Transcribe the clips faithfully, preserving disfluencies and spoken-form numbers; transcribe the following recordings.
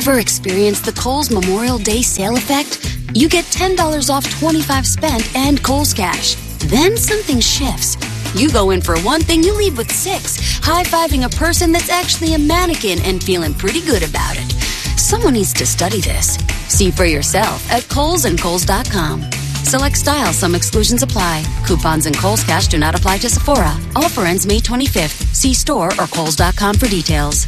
Ever experienced the Kohl's Memorial Day sale effect? You get ten dollars off twenty-five spent and Kohl's Cash. Then something shifts. You go in for one thing, you leave with six, high-fiving a person that's actually a mannequin and feeling pretty good about it. Someone needs to study this. See for yourself at Kohl's and Kohl's dot com. Select styles, some exclusions apply. Coupons and Kohl's Cash do not apply to Sephora. Offer ends May twenty-fifth. See store or Kohl's dot com for details.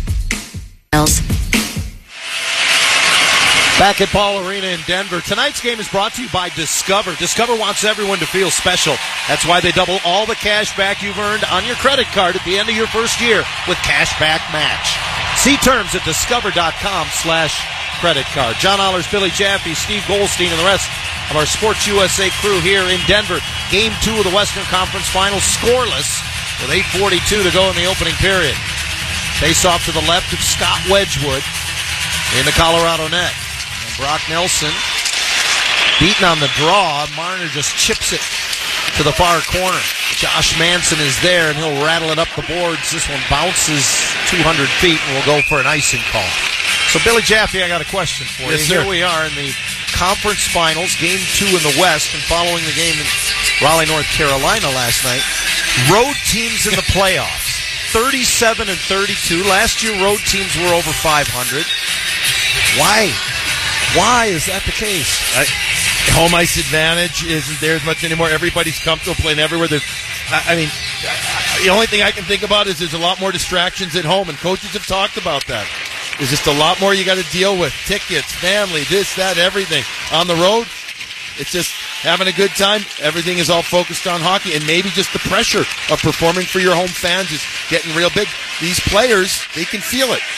Back at Ball Arena in Denver. Tonight's game is brought to you by Discover. Discover wants everyone to feel special. That's why they double all the cash back you've earned on your credit card at the end of your first year with Cash Back Match. See terms at discover.com slash credit card. John Allers, Billy Jaffe, Steve Goldstein, and the rest of our Sports U S A crew here in Denver. Game two of the Western Conference Finals scoreless with eight forty-two to go in the opening period. Face off to the left of Scott Wedgwood in the Colorado net. And Brock Nelson beaten on the draw. Marner just chips it to the far corner. Josh Manson is there, and he'll rattle it up the boards. This one bounces two hundred feet, and we'll go for an icing call. So, Billy Jaffe, I got a question for yes, you. Sir. Here we are in the conference finals, game two in the West, and following the game in Raleigh, North Carolina last night. Road teams in the playoffs, thirty-seven and thirty-two. Last year, road teams were over five hundred. Why? Why is that the case? I, home ice advantage isn't there as much anymore. Everybody's comfortable playing everywhere. There's, I, I mean, I, the only thing I can think about is there's a lot more distractions at home, and coaches have talked about that. There's just a lot more you got to deal with. Tickets, family, this, that, everything. On the road, it's just having a good time. Everything is all focused on hockey, and maybe just the pressure of performing for your home fans is getting real big. These players, they can feel it.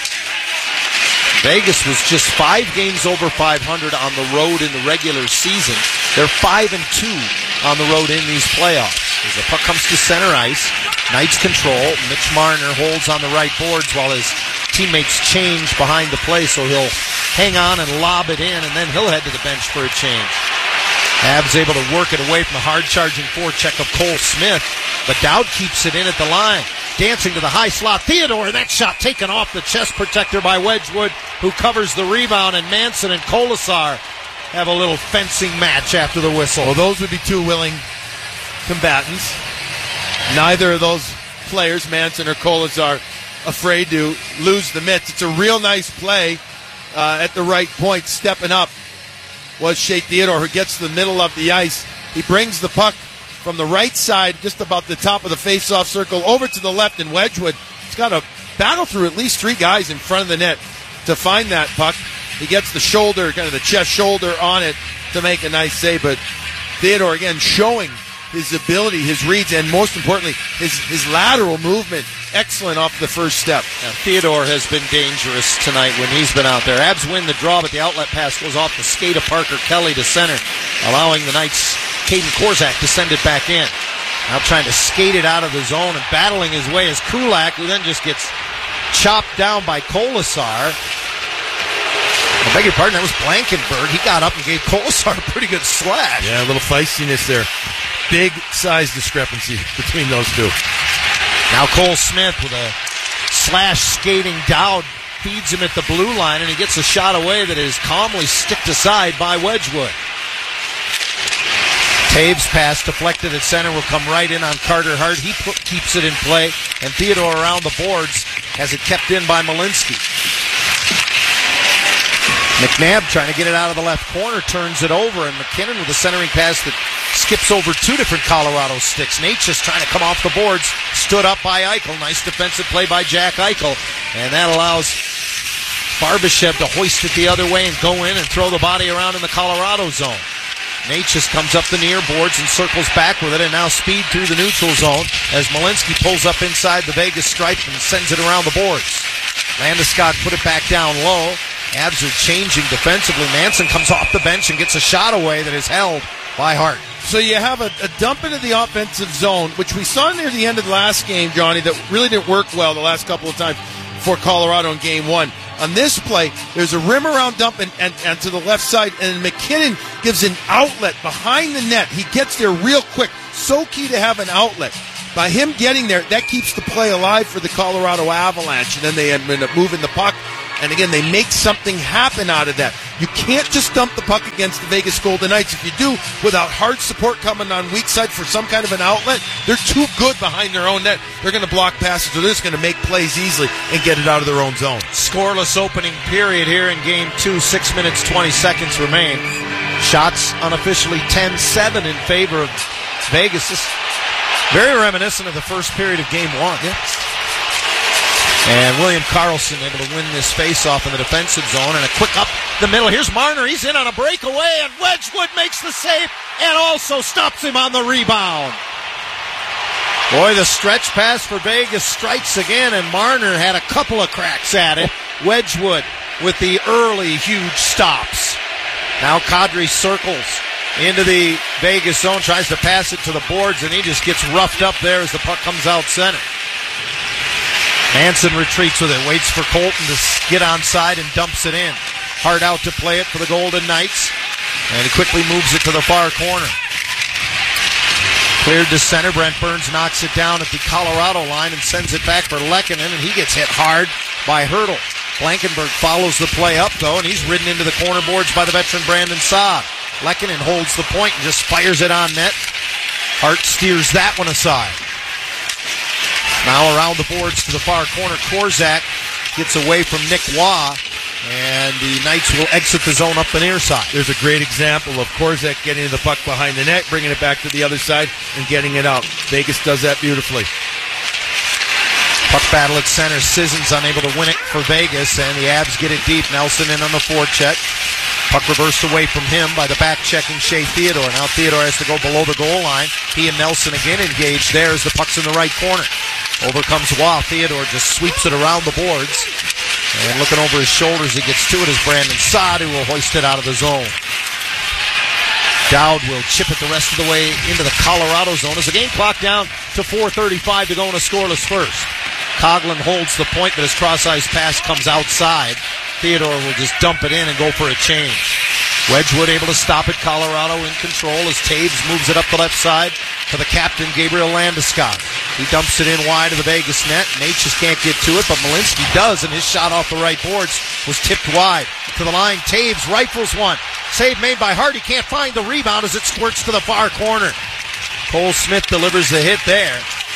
Vegas was just five games over five hundred on the road in the regular season. They're five and two on the road in these playoffs. As the puck comes to center ice, Knights control. Mitch Marner holds on the right boards while his teammates change behind the play, so he'll hang on and lob it in, and then he'll head to the bench for a change. Habs able to work it away from the hard-charging forecheck of Cole Smith, but Dowd keeps it in at the line. Dancing to the high slot, Theodore, that shot taken off the chest protector by Wedgwood, who covers the rebound, and Manson and Kolasar have a little fencing match after the whistle. Well, those would be two willing combatants. Neither of those players, Manson or Kolasar, afraid to lose the mitts. It's a real nice play uh, at the right point. Stepping up was Shea Theodore, who gets to the middle of the ice. He brings the puck from the right side, just about the top of the face-off circle, over to the left, and Wedgwood has got to battle through at least three guys in front of the net to find that puck. He gets the shoulder, kind of the chest shoulder on it to make a nice save, but Theodore, again, showing his ability, his reads, and most importantly, his, his lateral movement. Excellent off the first step. Now, Theodore has been dangerous tonight when he's been out there. Abs win the draw, but the outlet pass goes off the skate of Parker Kelly to center, allowing the Knights' Caden Korzak to send it back in. Now trying to skate it out of the zone and battling his way is Kulak, who then just gets chopped down by Kolasar. I beg your pardon, that was Blankenberg. He got up and gave Kolasar a pretty good slash. Yeah, a little feistiness there. Big size discrepancy between those two. Now Cole Smith with a slash skating Dowd feeds him at the blue line, and he gets a shot away that is calmly sticked aside by Wedgwood. Taves' pass deflected at center will come right in on Carter Hart. He put, keeps it in play, and Theodore around the boards has it kept in by Malinsky. McNabb trying to get it out of the left corner, turns it over, and McKinnon with a centering pass that skips over two different Colorado sticks. Nate just trying to come off the boards, stood up by Eichel. Nice defensive play by Jack Eichel, and that allows Barbashev to hoist it the other way and go in and throw the body around in the Colorado zone. Nate just comes up the near boards and circles back with it, and now speed through the neutral zone as Malinsky pulls up inside the Vegas stripe and sends it around the boards. Landeskog put it back down low. Abs are changing defensively. Manson comes off the bench and gets a shot away that is held by Hart. So you have a, a dump into the offensive zone, which we saw near the end of the last game, Johnny, that really didn't work well the last couple of times for Colorado in game one. On this play, there's a rim around dump and, and, and to the left side, and McKinnon gives an outlet behind the net. He gets there real quick. So key to have an outlet. By him getting there, that keeps the play alive for the Colorado Avalanche, and then they end up moving the puck And again, they make something happen out of that. You can't just dump the puck against the Vegas Golden Knights. If you do, without hard support coming on weak side for some kind of an outlet, they're too good behind their own net. They're going to block passes, or they're just going to make plays easily and get it out of their own zone. Scoreless opening period here in game two. Six minutes, twenty seconds remain. Shots unofficially ten seven in favor of Vegas. This very reminiscent of the first period of game one. Yeah. And William Karlsson able to win this faceoff in the defensive zone, and a quick up the middle. Here's Marner. He's in on a breakaway, and Wedgwood makes the save and also stops him on the rebound. Boy, the stretch pass for Vegas strikes again, and Marner had a couple of cracks at it. Wedgwood with the early huge stops. Now Kadri circles into the Vegas zone, tries to pass it to the boards, and he just gets roughed up there as the puck comes out center. Hansen retreats with it, waits for Colton to get onside and dumps it in. Hard out to play it for the Golden Knights, and he quickly moves it to the far corner. Cleared to center. Brent Burns knocks it down at the Colorado line and sends it back for Lehkonen, and he gets hit hard by Hertl. Blankenberg follows the play up, though, and he's ridden into the corner boards by the veteran Brandon Saad. Lehkonen holds the point and just fires it on net. Hart steers that one aside. Now around the boards to the far corner. Korzak gets away from Nick Waugh, and the Knights will exit the zone up the near side. There's a great example of Korzak getting the puck behind the net, bringing it back to the other side, and getting it out. Vegas does that beautifully. Puck battle at center. Sissons unable to win it for Vegas, and the Avs get it deep. Nelson in on the forecheck. Puck reversed away from him by the back-checking Shea Theodore. Now Theodore has to go below the goal line. He and Nelson again engaged there as the puck's in the right corner. Over comes Waugh. Theodore just sweeps it around the boards. And looking over his shoulders, he gets to it as Brandon Saad, who will hoist it out of the zone. Dowd will chip it the rest of the way into the Colorado zone as the game clock down to four thirty-five to go in a scoreless first. Coughlin holds the point, but his cross-ice pass comes outside. Theodore will just dump it in and go for a change. Wedgwood able to stop it. Colorado in control as Taves moves it up the left side to the captain, Gabriel Landeskog. He dumps it in wide of the Vegas net. Nate just can't get to it, but Malinsky does, and his shot off the right boards was tipped wide. To the line, Taves rifles one. Save made by Hart. He can't find the rebound as it squirts to the far corner. Cole Smith delivers the hit there.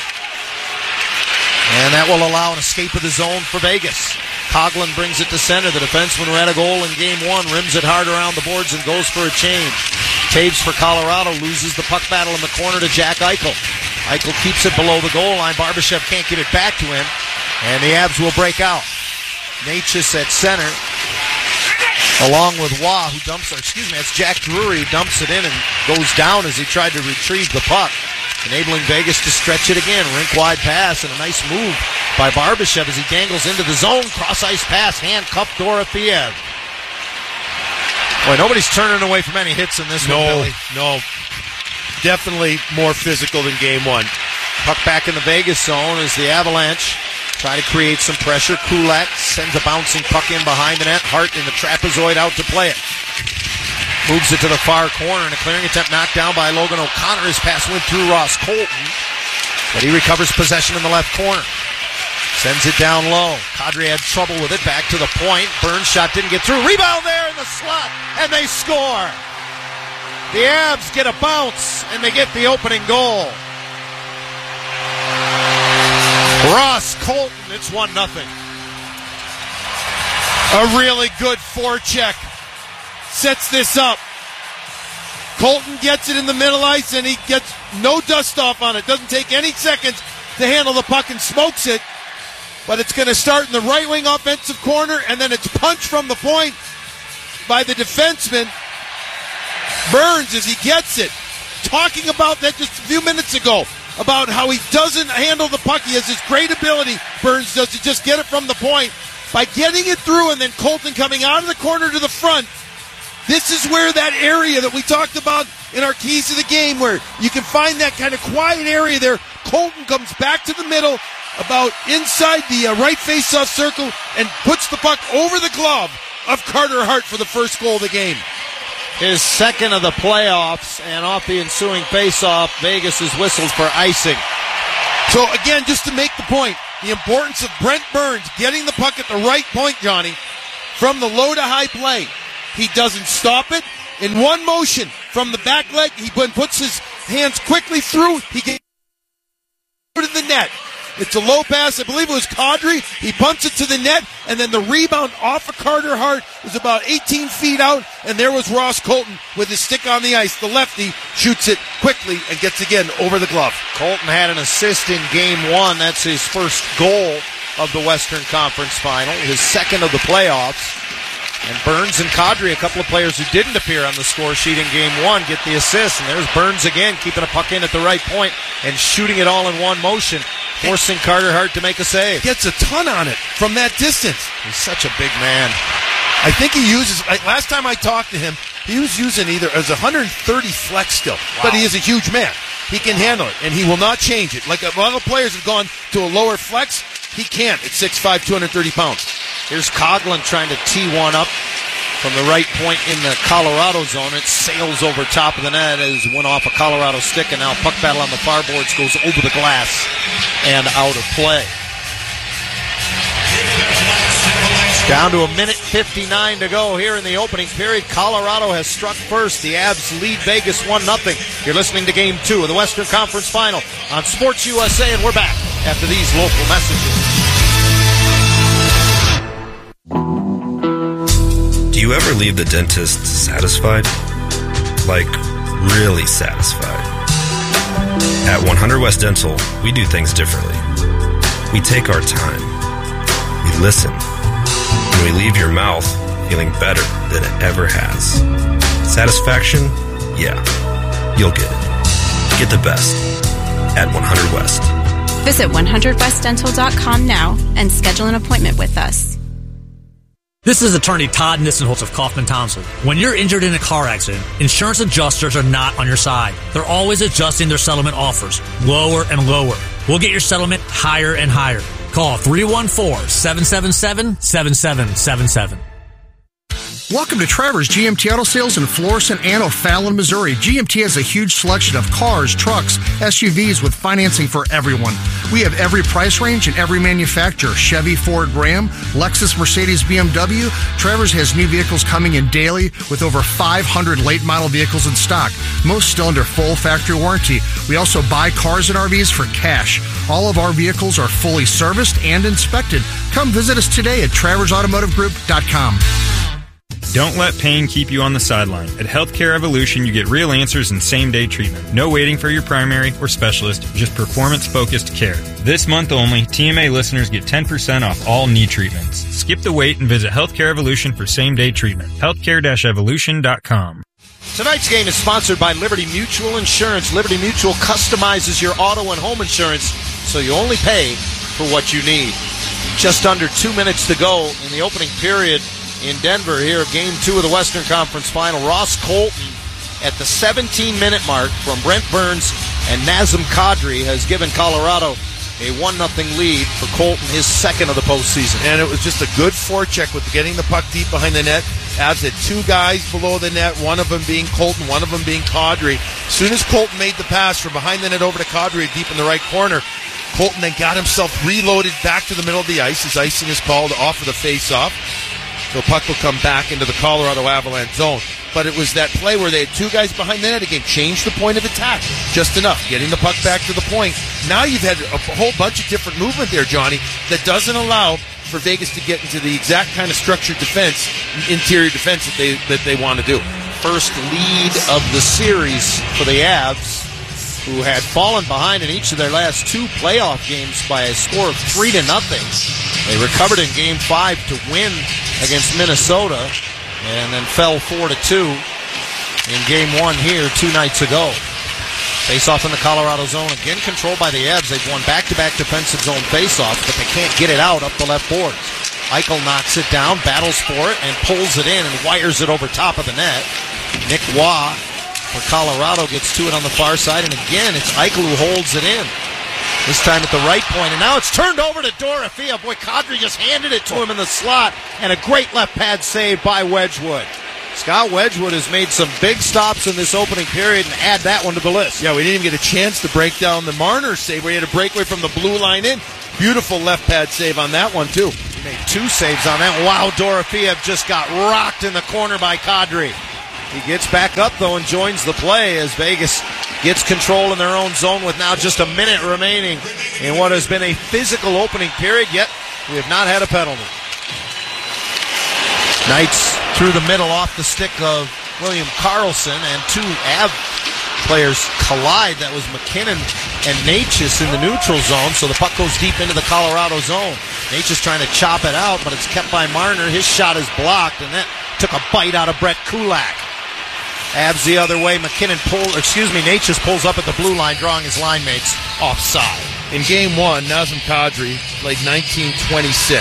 And that will allow an escape of the zone for Vegas. Coughlin brings it to center. The defenseman who had a goal in game one rims it hard around the boards and goes for a change. Taves for Colorado loses the puck battle in the corner to Jack Eichel. Eichel keeps it below the goal line. Barbashev can't get it back to him, and the Avs will break out. Natchez at center, along with Waugh, who dumps, or excuse me, that's Jack Drury who dumps it in and goes down as he tried to retrieve the puck, enabling Vegas to stretch it again. Rink-wide pass and a nice move by Barbashev as he dangles into the zone. Cross-ice pass, handcuffed Dorofeev. Boy, nobody's turning away from any hits in this no, one, Billy. No, definitely more physical than game one. Puck back in the Vegas zone as the Avalanche try to create some pressure. Kulak sends a bouncing puck in behind the net. Hart in the trapezoid out to play it. Moves it to the far corner, and a clearing attempt knocked down by Logan O'Connor. His pass went through Ross Colton, but he recovers possession in the left corner. Sends it down low. Kadri had trouble with it. Back to the point. Burns shot didn't get through. Rebound there in the slot, and they score. The Avs get a bounce, and they get the opening goal. Ross Colton, it's one nothing. A really good forecheck sets this up. Colton gets it in the middle ice, and he gets no dust off on it. Doesn't take any seconds to handle the puck and smokes it. But it's going to start in the right wing offensive corner, and then it's punched from the point by the defenseman, Burns, as he gets it. Talking about that just a few minutes ago, about how he doesn't handle the puck. He has this great ability, Burns does, to just get it from the point. By getting it through and then Colton coming out of the corner to the front, this is where that area that we talked about in our keys of the game, where you can find that kind of quiet area there. Colton comes back to the middle, about inside the uh, right face-off circle, and puts the puck over the glove of Carter Hart for the first goal of the game. His second of the playoffs, and off the ensuing face-off, Vegas is whistled for icing. So again, just to make the point, the importance of Brent Burns getting the puck at the right point, Johnny, from the low to high play. He doesn't stop it. In one motion from the back leg, he puts his hands quickly through. He gets to the net. It's a low pass. I believe it was Kadri. He punts it to the net, and then the rebound off of Carter Hart was about eighteen feet out, and there was Ross Colton with his stick on the ice. The lefty shoots it quickly and gets again over the glove. Colton had an assist in game one. That's his first goal of the Western Conference Final, his second of the playoffs. And Burns and Kadri, a couple of players who didn't appear on the score sheet in game one, get the assist. And there's Burns again, keeping a puck in at the right point and shooting it all in one motion, forcing Carter Hart to make a save. Gets a ton on it from that distance. He's such a big man. I think he uses, like, last time I talked to him, he was using either as one hundred thirty flex still. Wow. But he is a huge man. He can handle it, and he will not change it. Like a lot of players have gone to a lower flex, he can't at six five, two hundred thirty pounds. Here's Coughlin trying to tee one up from the right point in the Colorado zone. It sails over top of the net as it went off a Colorado stick, and now puck battle on the far boards goes over the glass and out of play. Down to a minute fifty-nine to go here in the opening period. Colorado has struck first. The Avs lead Vegas one nothing. You're listening to Game two of the Western Conference Final on Sports U S A, and we're back after these local messages. Do you ever leave the dentist satisfied? Like, really satisfied? At one hundred West Dental, we do things differently. We take our time. We listen. And we leave your mouth feeling better than it ever has. Satisfaction? Yeah. You'll get it. Get the best at one hundred West. Visit one hundred west dental dot com now and schedule an appointment with us. This is attorney Todd Nissenholtz of Kaufman Townsend. When you're injured in a car accident, insurance adjusters are not on your side. They're always adjusting their settlement offers, lower and lower. We'll get your settlement higher and higher. Call three one four, seven seven seven, seven seven seven seven. Welcome to Trevor's G M T Auto Sales in Florissant and O'Fallon, Missouri. G M T has a huge selection of cars, trucks, S U Vs with financing for everyone. We have every price range and every manufacturer. Chevy, Ford, Ram, Lexus, Mercedes, B M W. Trevor's has new vehicles coming in daily with over five hundred late model vehicles in stock, most still under full factory warranty. We also buy cars and R Vs for cash. All of our vehicles are fully serviced and inspected. Come visit us today at travers automotive group dot com. Don't let pain keep you on the sideline. At Healthcare Evolution, you get real answers and same-day treatment. No waiting for your primary or specialist, just performance-focused care. This month only, T M A listeners get ten percent off all knee treatments. Skip the wait and visit Healthcare Evolution for same-day treatment. healthcare dash evolution dot com. Tonight's game is sponsored by Liberty Mutual Insurance. Liberty Mutual customizes your auto and home insurance so you only pay for what you need. Just under two minutes to go in the opening period in Denver here of Game two of the Western Conference Final. Ross Colton at the seventeen-minute mark from Brent Burns and Nazem Kadri has given Colorado a one nothing lead for Colton, his second of the postseason. And it was just a good forecheck with getting the puck deep behind the net. Avs had two guys below the net, one of them being Colton, one of them being Kadri. As soon as Colton made the pass from behind the net over to Kadri deep in the right corner, Colton then got himself reloaded back to the middle of the ice. His icing is called off of the face-off. So puck will come back into the Colorado Avalanche zone. But it was that play where they had two guys behind the net again. Changed the point of attack just enough. Getting the puck back to the point. Now you've had a whole bunch of different movement there, Johnny, that doesn't allow for Vegas to get into the exact kind of structured defense, interior defense that they that they want to do. First lead of the series for the Avs, who had fallen behind in each of their last two playoff games by a score of three to nothing. They recovered in Game Five to win against Minnesota, and then fell four to two in Game One here two nights ago. Face-off in the Colorado zone, again controlled by the Avs. They've won back-to-back defensive zone face-offs, but they can't get it out up the left boards. Eichel knocks it down, battles for it, and pulls it in and wires it over top of the net. Nick Waugh for Colorado gets to it on the far side, and again, it's Eichel who holds it in. This time at the right point, and now it's turned over to Dorofeev. Boy, Kadri just handed it to him in the slot, and a great left pad save by Wedgwood. Scott Wedgwood has made some big stops in this opening period and add that one to the list. Yeah, we didn't even get a chance to break down the Marner save where he had a breakaway from the blue line in. Beautiful left pad save on that one, too. Made two saves on that. Wow, Dorofeev just got rocked in the corner by Kadri. He gets back up, though, and joins the play as Vegas gets control in their own zone with now just a minute remaining in what has been a physical opening period, yet we have not had a penalty. Knights through the middle off the stick of William Karlsson, and two Av players collide. That was McKinnon and Natchez in the neutral zone, so the puck goes deep into the Colorado zone. Natchez trying to chop it out, but it's kept by Marner. His shot is blocked, and that took a bite out of Brett Kulak. Avs the other way. McKinnon pull, excuse me, Natchez pulls up at the blue line, drawing his line mates offside. In game one, Nazem Kadri played nineteen twenty-six.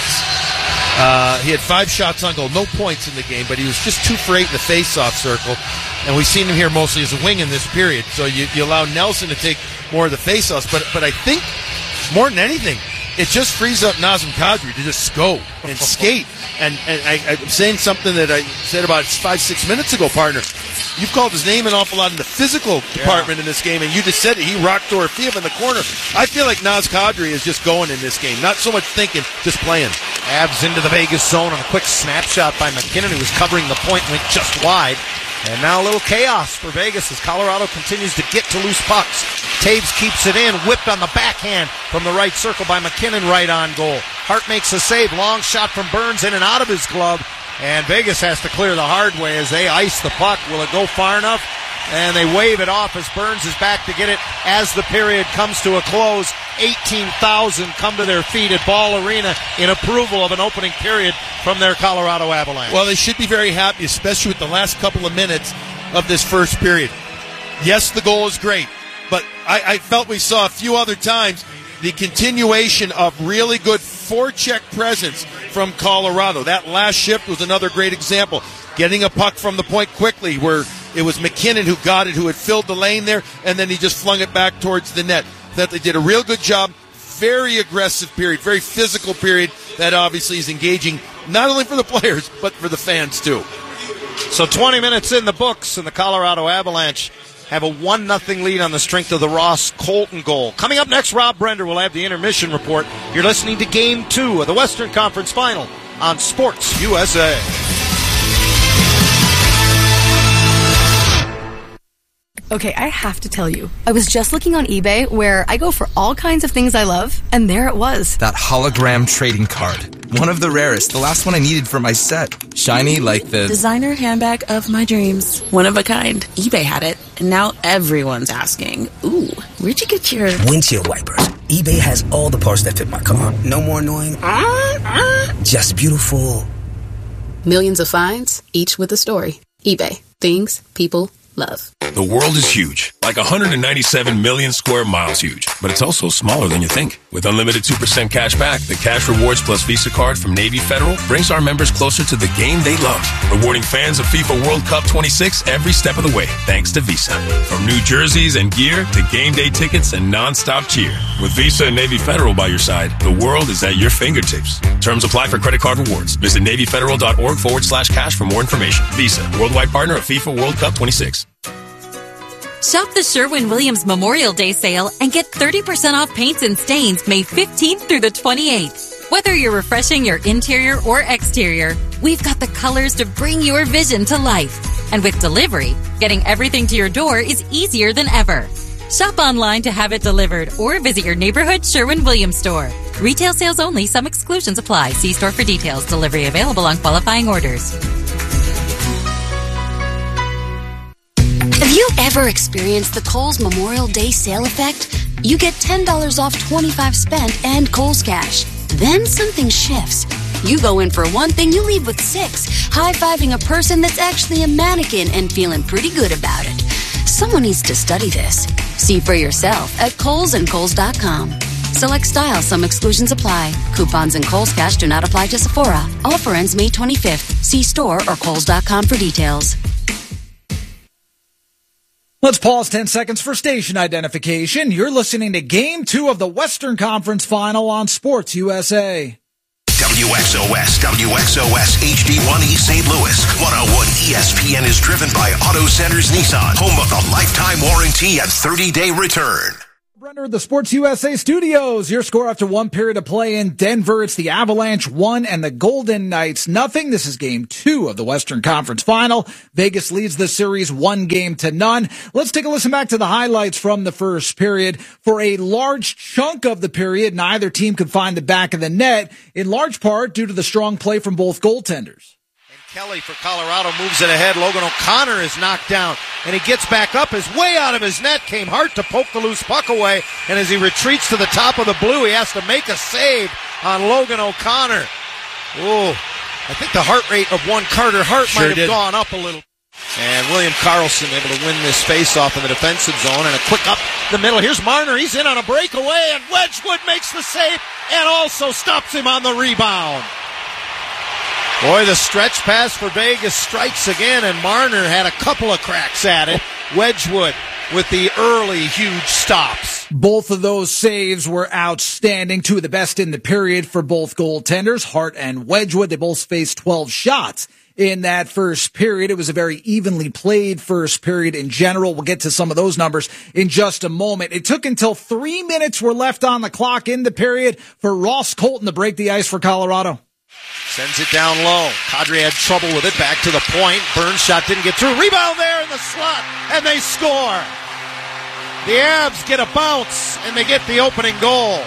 Uh, he had five shots on goal, no points in the game, but he was just two for eight in the face-off circle. And we've seen him here mostly as a wing in this period. So you, you allow Nelson to take more of the face-offs. But but I think, more than anything, it just frees up Nazem Kadri to just go and skate. And, and I, I'm saying something that I said about five, six minutes ago, partner. You've called his name an awful lot in the physical department yeah. in this game, and you just said it. He rocked Dorofeev in the corner. I feel like Naz Kadri is just going in this game. Not so much thinking, just playing. Avs into the Vegas zone on a quick snapshot by McKinnon, who was covering the point, went just wide. And now a little chaos for Vegas as Colorado continues to get to loose pucks. Taves keeps it in, whipped on the backhand from the right circle by McKinnon, right on goal. Hart makes a save, long shot from Burns in and out of his glove. And Vegas has to clear the hard way as they ice the puck. Will it go far enough? And they wave it off as Burns is back to get it as the period comes to a close. eighteen thousand come to their feet at Ball Arena in approval of an opening period from their Colorado Avalanche. Well, they should be very happy, especially with the last couple of minutes of this first period. Yes, the goal is great, but I, I felt we saw a few other times the continuation of really good forecheck presence from Colorado. That last shift was another great example. Getting a puck from the point quickly, where it was McKinnon who got it, who had filled the lane there, and then he just flung it back towards the net. That they did a real good job. Very aggressive period, very physical period that obviously is engaging not only for the players, but for the fans too. So twenty minutes in the books, and the Colorado Avalanche have a one nothing lead on the strength of the Ross Colton goal. Coming up next, Rob Brender will have the intermission report. You're listening to Game two of the Western Conference Final on Sports U S A. Okay, I have to tell you, I was just looking on eBay where I go for all kinds of things I love, and there it was. That hologram trading card. One of the rarest, the last one I needed for my set. Shiny like the designer handbag of my dreams. One of a kind. eBay had it, and now everyone's asking, ooh, where'd you get your windshield wipers? eBay has all the parts that fit my car. No more annoying, uh, uh. just beautiful. Millions of finds, each with a story. eBay. Things people love. The world is huge, like one hundred ninety-seven million square miles huge, but it's also smaller than you think. With unlimited two percent cash back, the Cash Rewards Plus Visa card from Navy Federal brings our members closer to the game they love, rewarding fans of FIFA World Cup twenty-six every step of the way, thanks to Visa. From new jerseys and gear to game day tickets and non-stop cheer. With Visa and Navy Federal by your side, the world is at your fingertips. Terms apply for credit card rewards. Visit NavyFederal.org forward slash cash for more information. Visa, worldwide partner of FIFA World Cup twenty-six. Shop the Sherwin-Williams Memorial Day sale and get thirty percent off paints and stains May fifteenth through the twenty-eighth. Whether you're refreshing your interior or exterior, we've got the colors to bring your vision to life. And with delivery, getting everything to your door is easier than ever. Shop online to have it delivered or visit your neighborhood Sherwin-Williams store. Retail sales only. Some exclusions apply. See store for details. Delivery available on qualifying orders. Have you ever experienced the Kohl's Memorial Day sale effect? You get ten dollars off twenty-five spent and Kohl's Cash. Then something shifts. You go in for one thing, you leave with six, high-fiving a person that's actually a mannequin and feeling pretty good about it. Someone needs to study this. See for yourself at Kohl's and Kohl's dot com. Select style, some exclusions apply. Coupons and Kohl's Cash do not apply to Sephora. Offer ends May twenty-fifth. See store or Kohl's dot com for details. Let's pause ten seconds for station identification. You're listening to Game two of the Western Conference Final on Sports U S A. W X O S, W X O S H D one E Saint Louis. one oh one E S P N is driven by Auto Centers Nissan, home of the lifetime warranty and thirty-day return. Brenner of the Sports U S A Studios. Your score after one period of play in Denver. It's the Avalanche one and the Golden Knights nothing. This is game two of the Western Conference Final. Vegas leads the series one game to none. Let's take a listen back to the highlights from the first period. For a large chunk of the period, neither team could find the back of the net, in large part due to the strong play from both goaltenders. Kelly for Colorado moves it ahead. Logan O'Connor is knocked down, and he gets back up. Is way out of his net. Came Hart to poke the loose puck away, and as he retreats to the top of the blue, he has to make a save on Logan O'Connor. Oh, I think the heart rate of one Carter Hart Sure might have did. gone up a little. And William Karlsson able to win this faceoff in the defensive zone, and a quick up the middle. Here's Marner. He's in on a breakaway, and Wedgwood makes the save and also stops him on the rebound. Boy, the stretch pass for Vegas strikes again, and Marner had a couple of cracks at it. Wedgwood with the early huge stops. Both of those saves were outstanding. Two of the best in the period for both goaltenders, Hart and Wedgwood. They both faced twelve shots in that first period. It was a very evenly played first period in general. We'll get to some of those numbers in just a moment. It took until three minutes were left on the clock in the period for Ross Colton to break the ice for Colorado. Sends it down low. Kadri had trouble with it. Back to the point. Burns shot didn't get through. Rebound there in the slot, and they score. The Avs get a bounce, and they get the opening goal.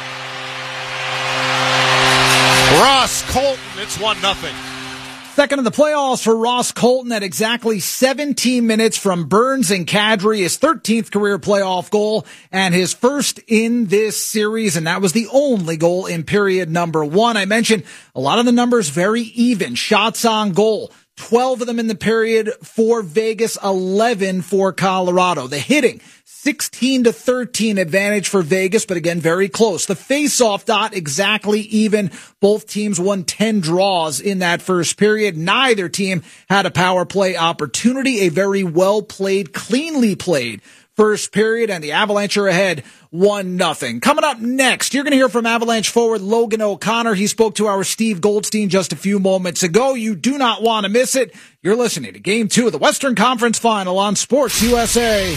Ross Colton, it's one nothing. Second of the playoffs for Ross Colton at exactly seventeen minutes from Burns and Kadri, his thirteenth career playoff goal and his first in this series, and that was the only goal in period number one. I mentioned a lot of the numbers very even. Shots on goal, twelve of them in the period for Vegas, eleven for Colorado. The hitting, sixteen to thirteen advantage for Vegas, but again, very close. The face-off dot, exactly even. Both teams won ten draws in that first period. Neither team had a power play opportunity. A very well-played, cleanly played first period, and the Avalanche are ahead one nothing. Coming up next, you're going to hear from Avalanche forward Logan O'Connor. He spoke to our Steve Goldstein just a few moments ago. You do not want to miss it. You're listening to Game two of the Western Conference Final on Sports U S A.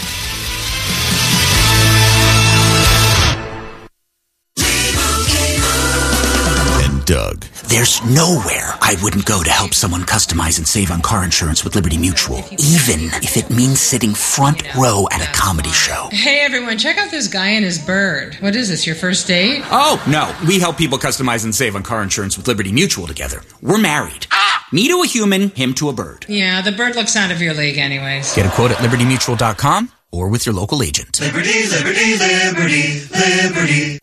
Doug. There's nowhere I wouldn't go to help someone customize and save on car insurance with Liberty Mutual, even if it means sitting front row at a comedy show. Hey everyone, check out this guy and his bird. What is this, your first date? Oh, no. We help people customize and save on car insurance with Liberty Mutual together. We're married. Ah! Me to a human, him to a bird. Yeah, the bird looks out of your league anyways. Get a quote at liberty mutual dot com or with your local agent. Liberty, liberty, liberty, liberty.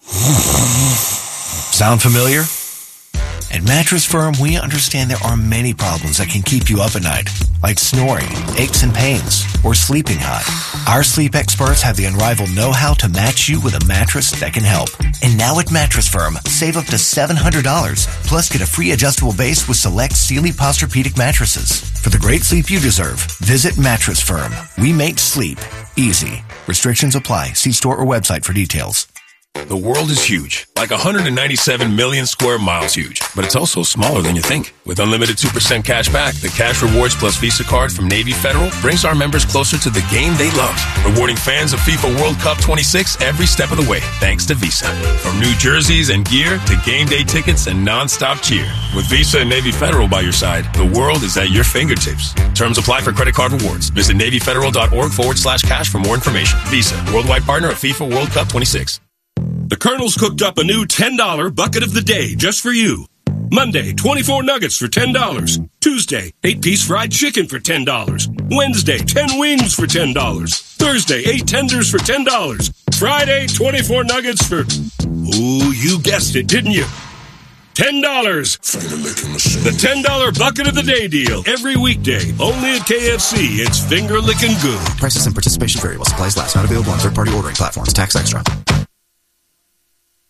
Sound familiar? At Mattress Firm, we understand there are many problems that can keep you up at night, like snoring, aches and pains, or sleeping hot. Our sleep experts have the unrivaled know-how to match you with a mattress that can help. And now at Mattress Firm, save up to seven hundred dollars, plus get a free adjustable base with select Sealy Posturepedic mattresses. For the great sleep you deserve, visit Mattress Firm. We make sleep easy. Restrictions apply. See store or website for details. The world is huge, like one hundred ninety-seven million square miles huge, but it's also smaller than you think. With unlimited two percent cash back, the Cash Rewards Plus Visa card from Navy Federal brings our members closer to the game they love, rewarding fans of FIFA World Cup twenty-six every step of the way, thanks to Visa. From new jerseys and gear to game day tickets and non-stop cheer. With Visa and Navy Federal by your side, the world is at your fingertips. Terms apply for credit card rewards. Visit NavyFederal.org forward slash cash for more information. Visa, worldwide partner of FIFA World Cup twenty-six. The Colonel's cooked up a new ten dollar bucket of the day just for you. Monday, twenty-four nuggets for ten dollars. Tuesday, eight-piece fried chicken for ten dollars. Wednesday, ten wings for ten dollars. Thursday, eight tenders for ten dollars. Friday, twenty-four nuggets for... Ooh, you guessed it, didn't you? ten dollars. The ten dollar bucket of the day deal. Every weekday. Only at K F C. It's finger-licking good. Prices and participation vary while supplies last. Not available on third-party ordering platforms. Tax extra.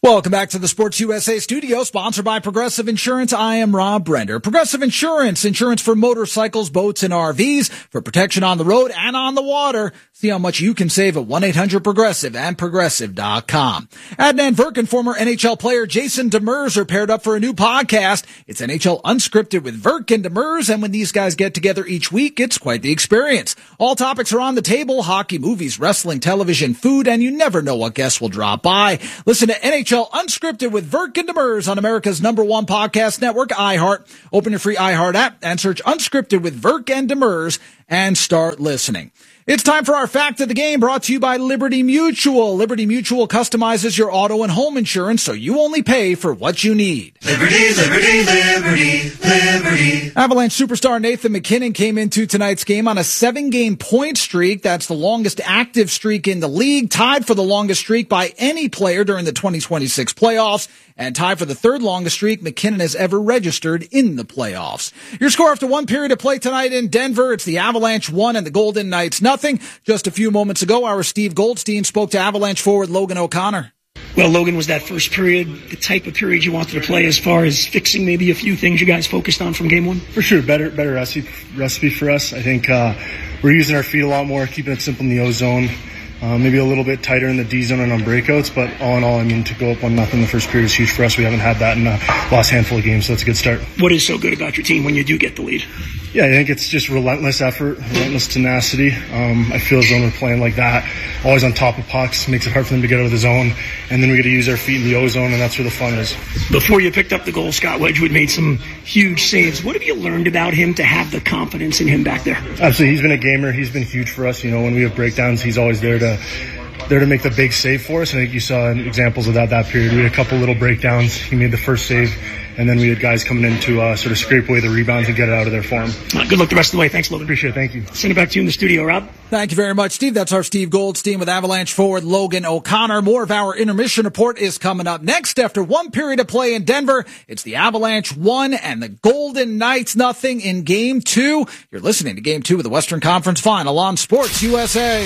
Welcome back to the Sports U S A studio, sponsored by Progressive Insurance. I am Rob Brender. Progressive Insurance, insurance for motorcycles, boats, and R Vs, for protection on the road and on the water. See how much you can save at one eight hundred progressive and progressive dot com. Adnan Virk and former N H L player Jason Demers are paired up for a new podcast. It's N H L Unscripted with Virk and Demers, and when these guys get together each week, it's quite the experience. All topics are on the table: hockey, movies, wrestling, television, food, and you never know what guests will drop by. Listen to N H L Unscripted with Virk and Demers on America's number one podcast network, iHeart. Open your free iHeart app and search Unscripted with Virk and Demers and start listening. It's time for our Fact of the Game, brought to you by Liberty Mutual. Liberty Mutual customizes your auto and home insurance so you only pay for what you need. Liberty, liberty, liberty, liberty. Avalanche superstar Nathan MacKinnon came into tonight's game on a seven-game point streak. That's the longest active streak in the league, tied for the longest streak by any player during the twenty twenty-six playoffs, and tied for the third longest streak MacKinnon has ever registered in the playoffs. Your score after one period of play tonight in Denver: it's the Avalanche one and the Golden Knights nothing. Just a few moments ago, our Steve Goldstein spoke to Avalanche forward Logan O'Connor. Well, Logan, was that first period the type of period you wanted to play, as far as fixing maybe a few things you guys focused on from game one? For sure, better better recipe, recipe for us. I think uh, we're using our feet a lot more, keeping it simple in the O zone. Uh, maybe a little bit tighter in the D zone and on breakouts, but all in all, I mean, to go up one nothing the first period is huge for us. We haven't had that in the last handful of games, so it's a good start. What is so good about your team when you do get the lead? Yeah, I think it's just relentless effort, relentless tenacity. Um, I feel as though we're playing like that, always on top of pucks, makes it hard for them to get out of the zone, and then we get to use our feet in the O zone, and that's where the fun is. Before you picked up the goal, Scott Wedgwood made some huge saves. What have you learned about him to have the confidence in him back there? Absolutely, he's been a gamer. He's been huge for us. You know, when we have breakdowns, he's always there to there to make the big save for us. And I think you saw examples of that that period. We had a couple little breakdowns. He made the first save, and then we had guys coming in to uh, sort of scrape away the rebounds and get it out of their form. Uh, good luck the rest of the way. Thanks, Logan. Appreciate it. Thank you. Send it back to you in the studio, Rob. Thank you very much, Steve. That's our Steve Goldstein with Avalanche forward Logan O'Connor. More of our intermission report is coming up next. After one period of play in Denver, it's the Avalanche one and the Golden Knights nothing in game two. You're listening to game two of the Western Conference Final on Sports U S A.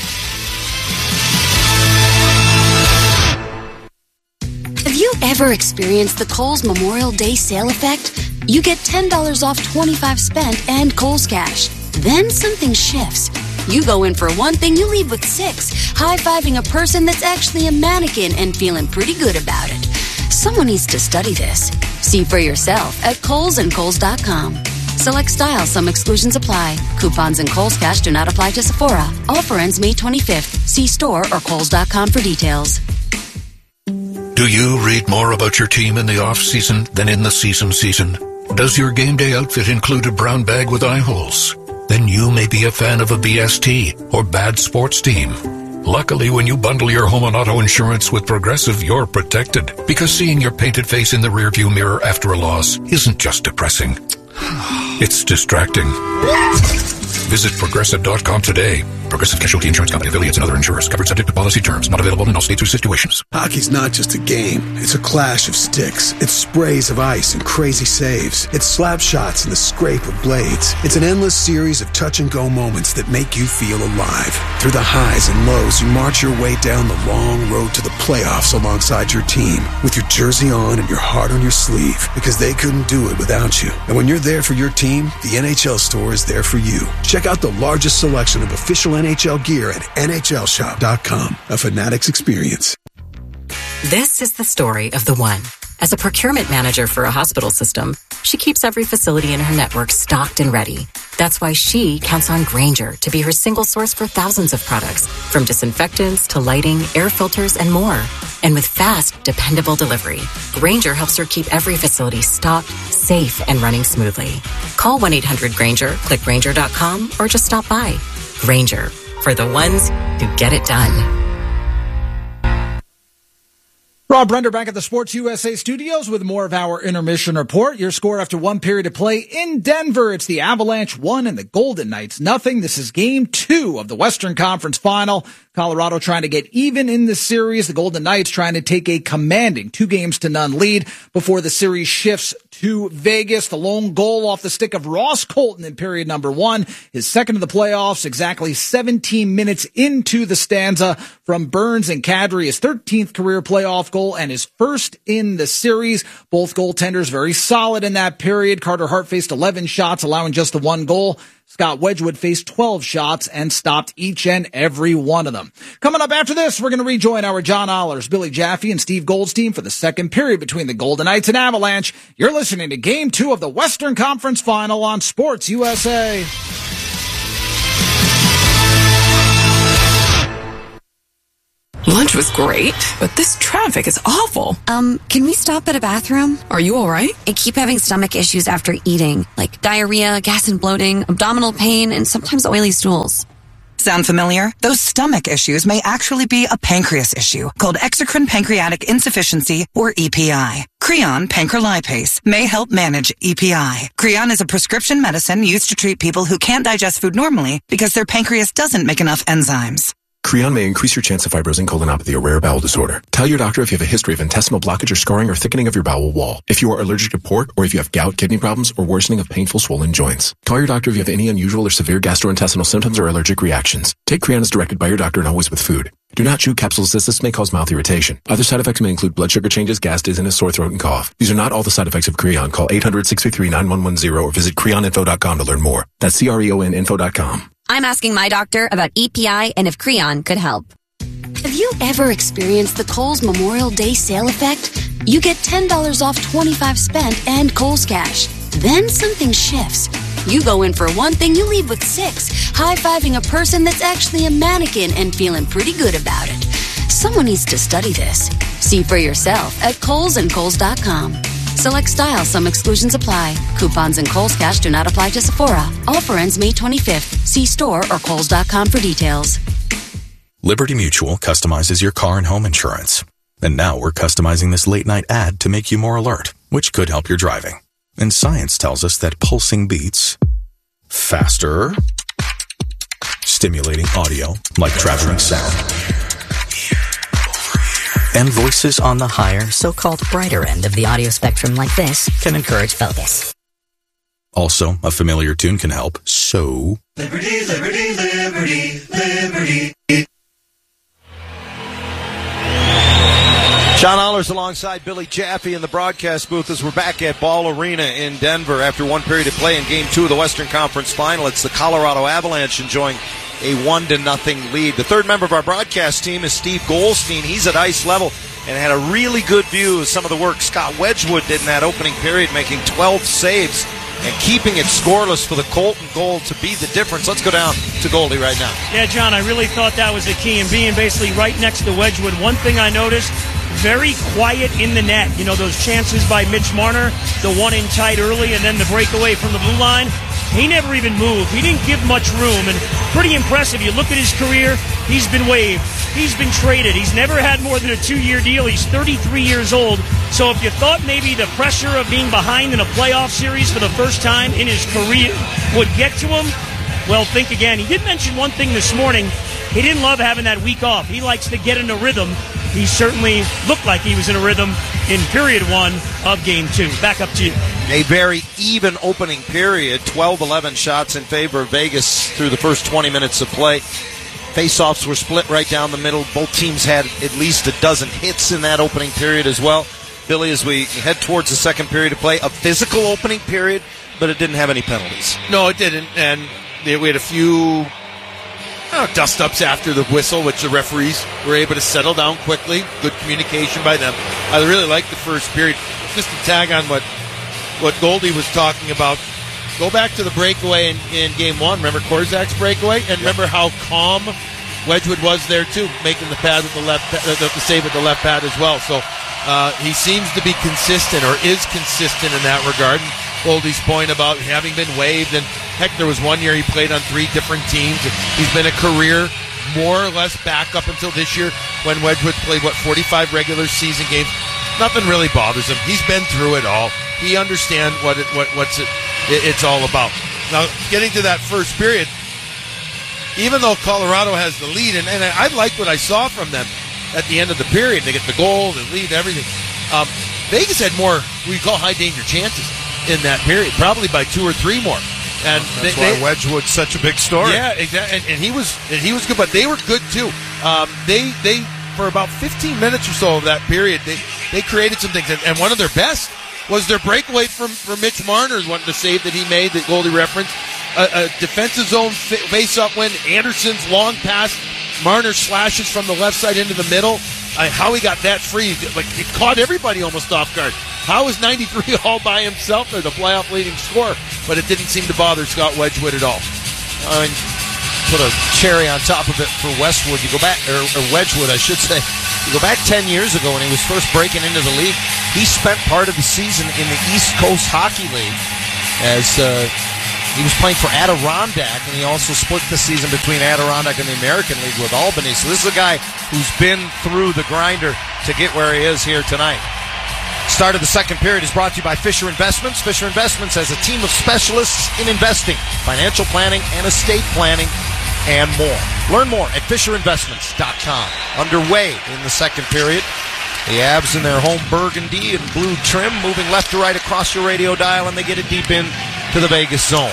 Have you ever experienced the Kohl's Memorial Day sale effect? You get ten dollars off twenty-five spent and Kohl's Cash. Then something shifts. You go in for one thing, you leave with six, high-fiving a person that's actually a mannequin and feeling pretty good about it. Someone needs to study this. See for yourself at Kohl's and Kohl's dot com. Select style, some exclusions apply. Coupons and Kohl's Cash do not apply to Sephora. Offer ends May twenty-fifth. See store or Kohl's dot com for details. Do you read more about your team in the off-season than in the season season? Does your game day outfit include a brown bag with eye holes? Then you may be a fan of a B S T or bad sports team. Luckily, when you bundle your home and auto insurance with Progressive, you're protected. Because seeing your painted face in the rearview mirror after a loss isn't just depressing. It's distracting. Visit Progressive dot com today. Progressive Casualty Insurance Company, affiliates, and other insurers. Covered subject to policy terms. Not available in all states or situations. Hockey's not just a game. It's a clash of sticks. It's sprays of ice and crazy saves. It's slap shots and the scrape of blades. It's an endless series of touch-and-go moments that make you feel alive. Through the highs and lows, you march your way down the long road to the playoffs alongside your team, with your jersey on and your heart on your sleeve, because they couldn't do it without you. And when you're there for your team, the N H L store is there for you. Check out the largest selection of official N H L gear at N H L shop dot com. A Fanatics experience. This is the story of the one. As a procurement manager for a hospital system, she keeps every facility in her network stocked and ready. That's why she counts on Grainger to be her single source for thousands of products, from disinfectants to lighting, air filters, and more. And with fast, dependable delivery, Grainger helps her keep every facility stocked, safe, and running smoothly. Call one eight hundred Grainger, click Grainger dot com, or just stop by. Grainger, for the ones who get it done. Rob Brender back at the Sports U S A studios with more of our intermission report. Your score after one period of play in Denver. It's the Avalanche one and the Golden Knights nothing. This is game two of the Western Conference Final. Colorado trying to get even in the series. The Golden Knights trying to take a commanding two games to none lead before the series shifts to Vegas. The lone goal off the stick of Ross Colton in period number one, his second of the playoffs, exactly seventeen minutes into the stanza from Burns and Kadri, his thirteenth career playoff goal and his first in the series. Both goaltenders very solid in that period. Carter Hart faced eleven shots, allowing just the one goal. Scott Wedgwood faced twelve shots and stopped each and every one of them. Coming up after this, we're going to rejoin our John Ollers, Billy Jaffe, and Steve Goldstein for the second period between the Golden Knights and Avalanche. You're listening to Game two of the Western Conference Final on Sports U S A. Lunch was great, but this traffic is awful. Um, can we stop at a bathroom? Are you all right? I keep having stomach issues after eating, like diarrhea, gas and bloating, abdominal pain, and sometimes oily stools. Sound familiar? Those stomach issues may actually be a pancreas issue called exocrine pancreatic insufficiency, or E P I. Creon pancrelipase may help manage E P I. Creon is a prescription medicine used to treat people who can't digest food normally because their pancreas doesn't make enough enzymes. Creon may increase your chance of fibrosing colonopathy, a rare bowel disorder. Tell your doctor if you have a history of intestinal blockage or scarring or thickening of your bowel wall, if you are allergic to pork, or if you have gout, kidney problems, or worsening of painful swollen joints. Call your doctor if you have any unusual or severe gastrointestinal symptoms or allergic reactions. Take Creon as directed by your doctor and always with food. Do not chew capsules as this may cause mouth irritation. Other side effects may include blood sugar changes, gas, dizziness, sore throat, and cough. These are not all the side effects of Creon. Call eight hundred, six three three, nine one one zero or visit creon info dot com to learn more. That's C R E O N info dot com. I'm asking my doctor about E P I and if Creon could help. Have you ever experienced the Kohl's Memorial Day sale effect? You get ten dollars off twenty-five spent and Kohl's Cash. Then something shifts. You go in for one thing, you leave with six, high-fiving a person that's actually a mannequin and feeling pretty good about it. Someone needs to study this. See for yourself at Kohl's and Kohl's dot com. Select style, some exclusions apply. Coupons and Kohl's Cash do not apply to Sephora. Offer ends May twenty-fifth. See store or Kohl's dot com for details. Liberty Mutual customizes your car and home insurance. And now we're customizing this late-night ad to make you more alert, which could help your driving. And science tells us that pulsing beats faster, stimulating audio like traveling sound, and voices on the higher, so-called brighter end of the audio spectrum like this can encourage focus. Also, a familiar tune can help, so... Liberty, liberty, liberty, liberty. John Ollers alongside Billy Jaffe in the broadcast booth as we're back at Ball Arena in Denver after one period of play in Game two of the Western Conference Final. It's the Colorado Avalanche enjoying a one to nothing lead. The third member of our broadcast team is Steve Goldstein. He's at ice level and had a really good view of some of the work Scott Wedgwood did in that opening period, making twelve saves and keeping it scoreless for the Colton goal to be the difference. Let's go down to Goldie right now. Yeah, John, I really thought that was the key, and being basically right next to Wedgwood. One thing I noticed, very quiet in the net. You know, those chances by Mitch Marner, the one in tight early and then the breakaway from the blue line. He never even moved. He didn't give much room, and pretty impressive. You look at his career, he's been waived. He's been traded. He's never had more than a two-year deal. He's thirty-three years old. So if you thought maybe the pressure of being behind in a playoff series for the first time in his career would get to him, well, think again. He did mention one thing this morning. He didn't love having that week off. He likes to get in a rhythm. He certainly looked like he was in a rhythm in period one of game two. Back up to you. A very even opening period. twelve eleven shots in favor of Vegas through the first twenty minutes of play. Faceoffs were split right down the middle. Both teams had at least a dozen hits in that opening period as well. Billy, as we head towards the second period of play, a physical opening period, but it didn't have any penalties. No, it didn't. And we had a few oh, dust-ups after the whistle, which the referees were able to settle down quickly. Good communication by them. I really liked the first period. Just to tag on what, what Goldie was talking about, go back to the breakaway in, in game one. Remember Korzak's breakaway? And remember how calm Wedgwood was there, too, making the pad with the left, the, the save with the left pad as well. So uh, he seems to be consistent, or is consistent in that regard. And Goldie's point about having been waived, and heck, there was one year he played on three different teams. He's been a career more or less back up until this year when Wedgwood played, what, forty-five regular season games. Nothing really bothers him. He's been through it all. He understands what it, what what's it, it, it's all about. Now, getting to that first period, even though Colorado has the lead, and, and I, I liked what I saw from them at the end of the period. They get the goal, the lead, everything. Um, Vegas had more, we call high danger chances in that period, probably by two or three more. And that's they, why they, Wedgwood's such a big story. Yeah, exactly. And, and he was and he was good, but they were good too. Um, they they for about fifteen minutes or so of that period, they they created some things, and, and one of their best was their breakaway from from Mitch Marner's one, the save that he made that Goldie referenced. A, a defensive zone face-up win. Anderson's long pass. Marner slashes from the left side into the middle. Uh, how he got that free, like it caught everybody almost off guard. How is ninety-three all by himself there, the playoff leading scorer? But it didn't seem to bother Scott Wedgwood at all. I mean, put a cherry on top of it for Westwood. You go back, or, or Wedgwood, I should say. You go back ten years ago when he was first breaking into the league. He spent part of the season in the East Coast Hockey League as uh, he was playing for Adirondack, and he also split the season between Adirondack and the American League with Albany. So this is a guy who's been through the grinder to get where he is here tonight. Start of the second period is brought to you by Fisher Investments. Fisher Investments has a team of specialists in investing, financial planning, and estate planning, and more. Learn more at fisher investments dot com. Underway in the second period. The Avs in their home burgundy and blue trim, moving left to right across your radio dial, and they get it deep in to the Vegas zone.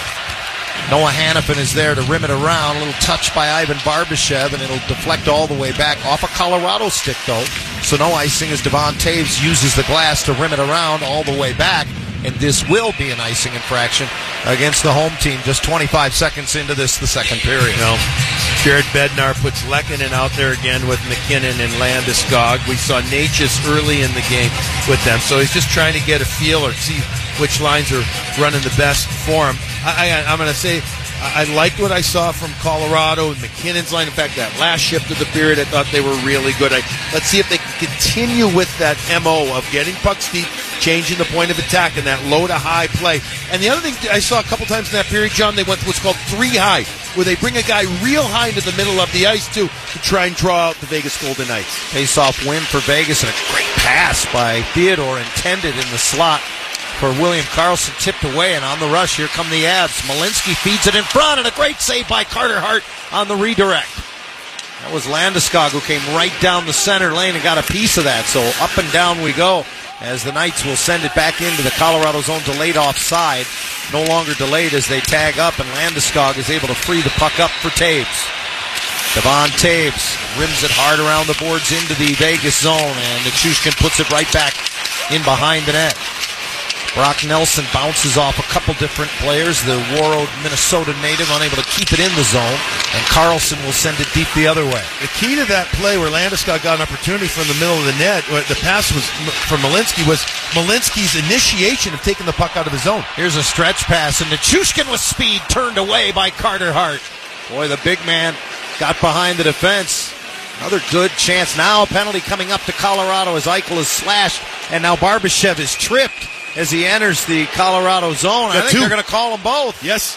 Noah Hannafin is there to rim it around. A little touch by Ivan Barbashev, and it'll deflect all the way back off a Colorado stick, though. So no icing as Devon Taves uses the glass to rim it around all the way back. And this will be an icing infraction against the home team just twenty-five seconds into this, the second period. No. Jared Bednar puts Lehkonen out there again with McKinnon and Landeskog. We saw Natchez early in the game with them. So he's just trying to get a feel or see which lines are running the best for him. I, I, I'm going to say I, I liked what I saw from Colorado and McKinnon's line. In fact, that last shift of the period, I thought they were really good. I, let's see if they can continue with that M O of getting pucks deep, changing the point of attack, and that low to high play. And the other thing I saw a couple times in that period, John, they went to what's called three high, where they bring a guy real high into the middle of the ice, too, to try and draw out the Vegas Golden Knights. Face-off win for Vegas, and a great pass by Theodore intended in the slot for William Karlsson, tipped away, and on the rush, here come the Avs. Malinsky feeds it in front, and a great save by Carter Hart on the redirect. That was Landeskog, who came right down the center lane and got a piece of that. So up and down we go, as the Knights will send it back into the Colorado zone, delayed offside. No longer delayed as they tag up, and Landeskog is able to free the puck up for Taves. Devon Taves rims it hard around the boards into the Vegas zone, and Nichushkin puts it right back in behind the net. Brock Nelson bounces off a couple different players. The Warroad, Minnesota native, unable to keep it in the zone, and Karlsson will send it deep the other way. The key to that play where Landeskog got an opportunity from the middle of the net, the pass was from Malinsky, was Malinsky's initiation of taking the puck out of his zone. Here's a stretch pass, and Nichushkin with speed turned away by Carter Hart. Boy, the big man got behind the defense. Another good chance. Now a penalty coming up to Colorado as Eichel is slashed, and now Barbashev is tripped as he enters the Colorado zone. I think two. they're going to call them both. Yes.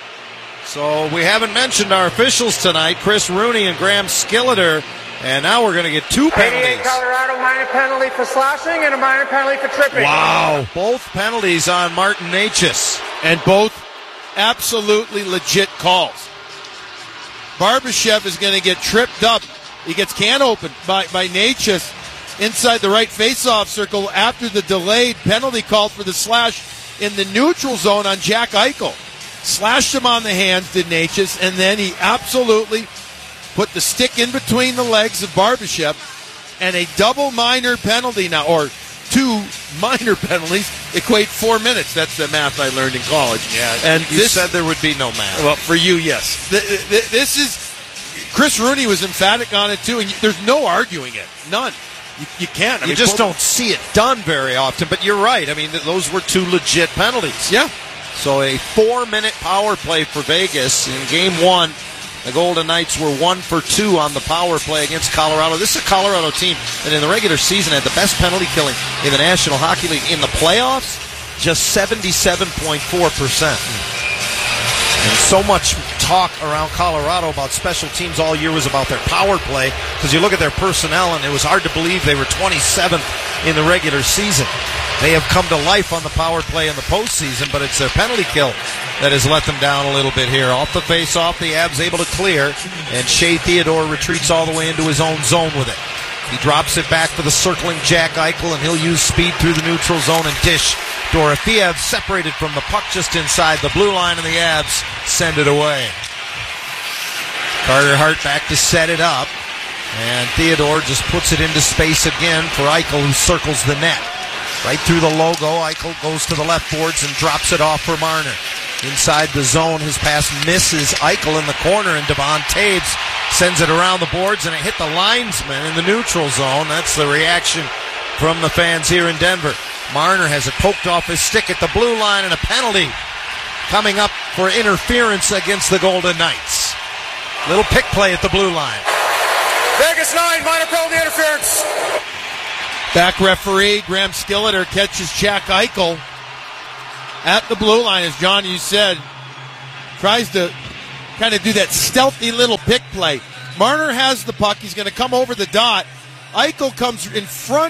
So we haven't mentioned our officials tonight, Chris Rooney and Graham Skilleter, and now we're going to get two penalties. Colorado, minor penalty for slashing and a minor penalty for tripping. Wow. Both penalties on Martin Natchez. And both absolutely legit calls. Barbashev is going to get tripped up. He gets can opened by, by Natchez inside the right face-off circle after the delayed penalty call for the slash in the neutral zone on Jack Eichel. Slashed him on the hands, did Natchez, and then he absolutely put the stick in between the legs of Barbashev, and a double minor penalty now, or two minor penalties, equate four minutes. That's the math I learned in college. Yeah, and you this, said there would be no math. Well, for you, yes. This is, Chris Rooney was emphatic on it, too, and there's no arguing it. None. You, you can't. I you mean, just both, don't see it done very often, but you're right. I mean, those were two legit penalties. Yeah. So a four-minute power play for Vegas. In game one, the Golden Knights were one for two on the power play against Colorado. This is a Colorado team that in the regular season had the best penalty killing in the National Hockey League. In the playoffs, just seventy-seven point four percent. And so much talk around Colorado about special teams all year was about their power play, because you look at their personnel, and it was hard to believe they were twenty-seventh in the regular season. they have come to life on the power play in the postseason, but it's their penalty kill that has let them down a little bit here. Off the face-off, the Avs able to clear, and Shea Theodore retreats all the way into his own zone with it. He drops it back for the circling Jack Eichel, and he'll use speed through the neutral zone and dish. Dorofeev separated from the puck just inside the blue line, and the Avs send it away. Carter Hart back to set it up, and Theodore just puts it into space again for Eichel, who circles the net. Right through the logo, Eichel goes to the left boards and drops it off for Marner. Inside the zone, his pass misses Eichel in the corner, and Devon Taves sends it around the boards, and it hit the linesman in the neutral zone. That's the reaction from the fans here in Denver. Marner has it poked off his stick at the blue line, and a penalty coming up for interference against the Golden Knights. Little pick play at the blue line. Vegas nine, minor penalty interference. Back referee Graham Skilleter catches Jack Eichel at the blue line, as John, you said, tries to kind of do that stealthy little pick play. Marner has the puck. He's going to come over the dot. Eichel comes in front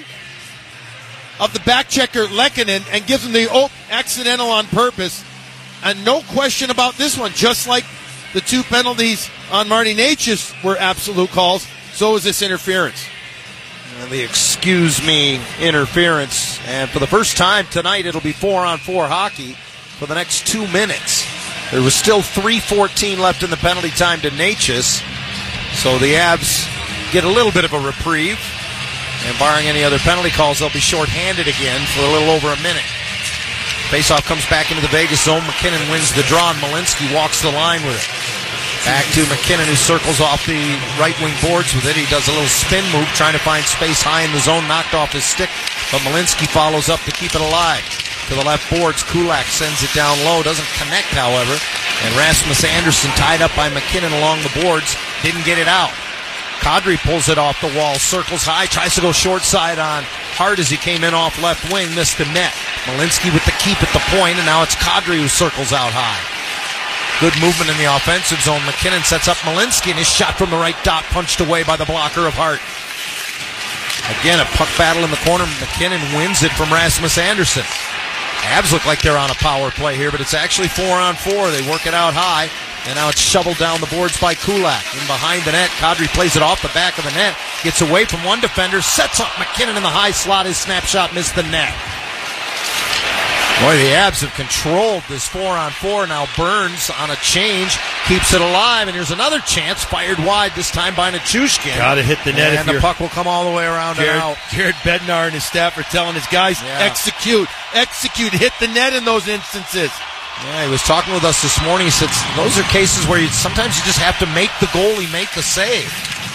of the back checker, Lehkonen, and gives him the oh, accidental on purpose. And no question about this one. Just like the two penalties on Marty Necas were absolute calls, so is this interference. And the excuse me interference. And for the first time tonight, it'll be four-on-four hockey for the next two minutes. There was still three fourteen left in the penalty time to Necas. So the Avs get a little bit of a reprieve. And barring any other penalty calls, they'll be shorthanded again for a little over a minute. Faceoff comes back into the Vegas zone. McKinnon wins the draw, and Malinsky walks the line with it. Back to McKinnon, who circles off the right wing boards with it. He does a little spin move, trying to find space high in the zone, knocked off his stick, but Malinsky follows up to keep it alive. To the left boards, Kulak sends it down low, doesn't connect, however, and Rasmus Anderson, tied up by McKinnon along the boards, didn't get it out. Kadri pulls it off the wall, circles high, tries to go short side on Hart as he came in off left wing, missed the net. Malinsky with the keep at the point, and now it's Kadri who circles out high. Good movement in the offensive zone. McKinnon sets up Malinsky, and his shot from the right dot punched away by the blocker of Hart. Again, a puck battle in the corner. McKinnon wins it from Rasmus Anderson. Avs look like they're on a power play here, but it's actually four on four. They work it out high, and now it's shoveled down the boards by Kulak. In behind the net, Kadri plays it off the back of the net, gets away from one defender, sets up McKinnon in the high slot. His snapshot missed the net. Boy, the Avs have controlled this four on four. Now Burns on a change keeps it alive, and here's another chance fired wide, this time by Nichushkin. Got to hit the net. And the puck will come all the way around Jared, and out. Jared Bednar and his staff are telling his guys, yeah. execute, execute, hit the net in those instances. Yeah, he was talking with us this morning. He said those are cases where you, sometimes you just have to make the goalie make the save.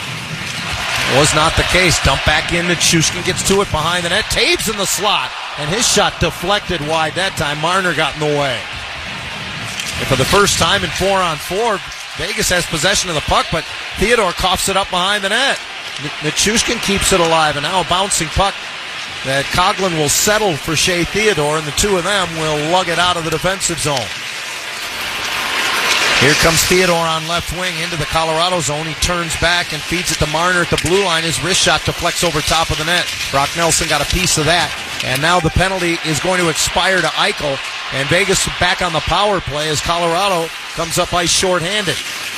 Was not the case. Dump back in. Nichushkin gets to it behind the net. Taves in the slot. And his shot deflected wide that time. Marner got in the way. And for the first time in four on four, Vegas has possession of the puck, but Theodore coughs it up behind the net. Nichushkin keeps it alive, and now a bouncing puck that Coghlan will settle for Shea Theodore, and the two of them will lug it out of the defensive zone. Here comes Theodore on left wing into the Colorado zone. He turns back and feeds it to Marner at the blue line. His wrist shot deflects over top of the net. Brock Nelson got a piece of that. And now the penalty is going to expire to Eichel. And Vegas back on the power play as Colorado comes up ice shorthanded.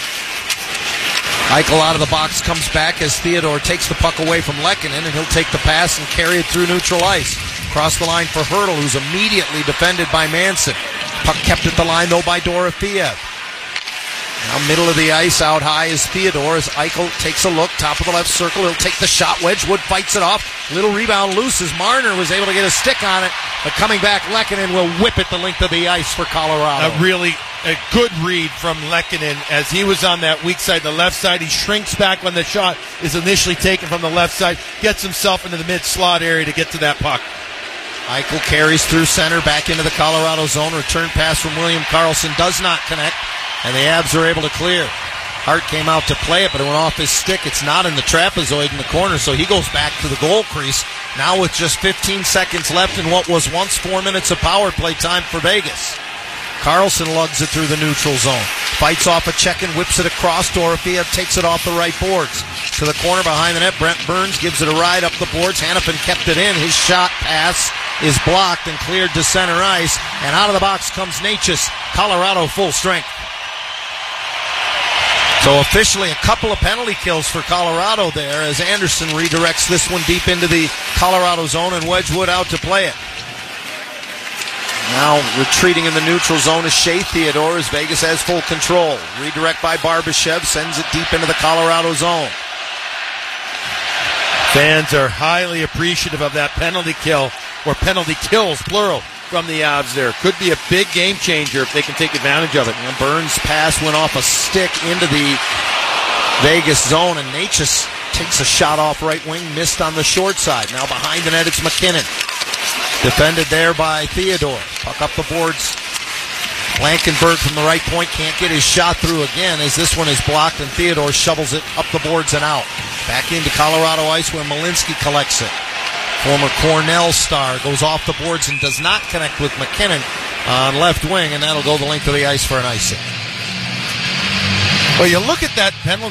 Eichel out of the box comes back as Theodore takes the puck away from Lehkonen, and he'll take the pass and carry it through neutral ice. Across the line for Hertl, who's immediately defended by Manson. Puck kept at the line, though, by Dorofeev. Now middle of the ice, out high is Theodore as Eichel takes a look, top of the left circle. He'll take the shot. Wedgwood fights it off. Little rebound loose as Marner was able to get a stick on it. But coming back, Lehkonen will whip it the length of the ice for Colorado. A really a good read from Lehkonen as he was on that weak side, the left side. He shrinks back when the shot is initially taken from the left side, gets himself into the mid-slot area to get to that puck. Eichel carries through center, back into the Colorado zone. Return pass from William Karlsson does not connect. And the Avs are able to clear. Hart came out to play it, but it went off his stick. It's not in the trapezoid in the corner, so he goes back to the goal crease. Now with just fifteen seconds left in what was once four minutes of power play time for Vegas. Karlsson lugs it through the neutral zone. Fights off a check and whips it across. Dorofeev takes it off the right boards. To the corner behind the net, Brent Burns gives it a ride up the boards. Hannafin kept it in. His shot pass is blocked and cleared to center ice. And out of the box comes Natchez. Colorado full strength. So officially a couple of penalty kills for Colorado there as Anderson redirects this one deep into the Colorado zone and Wedgwood out to play it. Now retreating in the neutral zone is Shea Theodore as Vegas has full control. Redirect by Barbashev sends it deep into the Colorado zone. Fans are highly appreciative of that penalty kill, or penalty kills, plural, from the Avs there. Could be a big game changer if they can take advantage of it. And Burns' pass went off a stick into the Vegas zone, and Natchez takes a shot off right wing, missed on the short side. Now behind the net, it's McKinnon. Defended there by Theodore. Puck up the boards. Blankenberg from the right point can't get his shot through again as this one is blocked, and Theodore shovels it up the boards and out. Back into Colorado ice where Malinsky collects it. Former Cornell star goes off the boards and does not connect with McKinnon on left wing, and that'll go the length of the ice for an icing. Well, you look at that penalty